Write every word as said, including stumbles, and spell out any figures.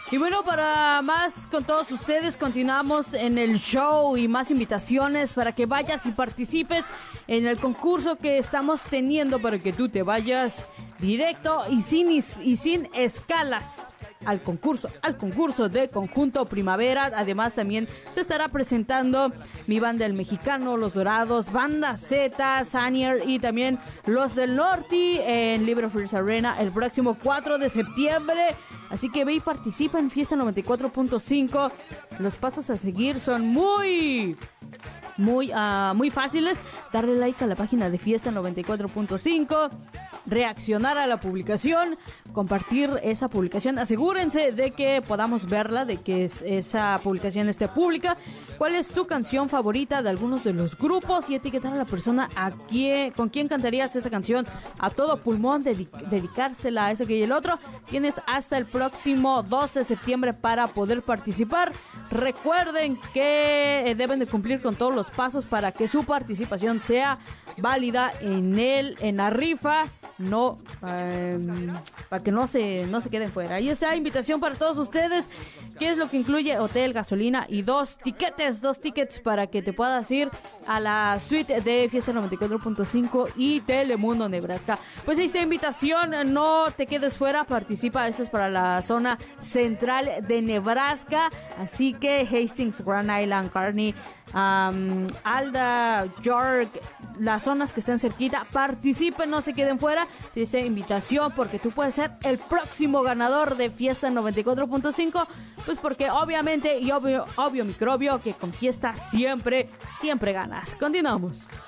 Y bueno, para más con todos ustedes, continuamos en el show y más invitaciones para que vayas y participes en el concurso que estamos teniendo para que tú te vayas directo y sin, y sin escalas al concurso, al concurso de Conjunto Primavera. Además también se estará presentando mi banda El Mexicano, Los Dorados, Banda Z, Sanier y también Los del Norte en Libre First Arena el próximo cuatro de septiembre. Así que ve y participa en Fiesta noventa y cuatro punto cinco. Los pasos a seguir son muy... Muy, uh, muy fáciles. Darle like a la página de Fiesta noventa y cuatro punto cinco, reaccionar a la publicación, compartir esa publicación, asegúrense de que podamos verla, de que es, esa publicación esté pública. ¿Cuál es tu canción favorita de algunos de los grupos? Y etiquetar a la persona a quien, con quien cantarías esa canción a todo pulmón, dedic- dedicársela a ese que y el otro. Tienes hasta el próximo dos de septiembre para poder participar. Recuerden que deben de cumplir con todos los pasos para que su participación sea válida en el en la rifa, no eh, para que no se no se queden fuera. Ahí está, invitación para todos ustedes. ¿Qué es lo que incluye? Hotel, gasolina y dos tiquetes, dos tickets para que te puedas ir a la suite de Fiesta noventa y cuatro punto cinco y Telemundo Nebraska. Pues ahí está invitación, no te quedes fuera, participa. Esto es para la zona central de Nebraska, así que Hastings, Grand Island, Kearney, Um, Alda, York, las zonas que estén cerquita, participen, no se queden fuera. Dice invitación porque tú puedes ser el próximo ganador de Fiesta noventa y cuatro punto cinco. Pues porque obviamente y obvio, obvio microbio que con Fiesta siempre, siempre ganas. Continuamos.